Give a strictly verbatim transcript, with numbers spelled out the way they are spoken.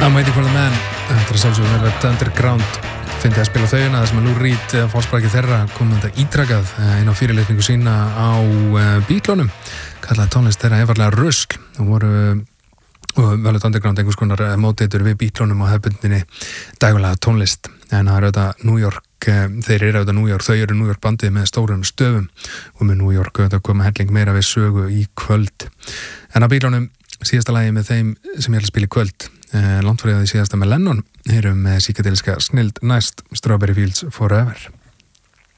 Mighty for the Man, þetta er sjálfsögum Velvet Underground, fyndi að spila þauna þar sem að Lou Reed, fórsprakið þeirra, kom þetta ítrakað inn á fyrirlitningu sína á Beatlunum, kallaði tónlist þeirra einfarlega rusl og voru Velvet Underground einhvers konar móteitur við Beatlunum og hefðbundinni dægulega tónlist, en það er auðvitað New York, þeir eru auðvitað New York, þau eru New York bandið með stórum stöfum og með New York auðvitað koma helling meira við sögu í kvöld, en að Beatlunum síðasta lagi með þeim sem ég ætla að spila í kvöld, eh, langt fyrir því síðasta með Lennon, heyrum með psykedeliska snild næst Strawberry Fields Forever.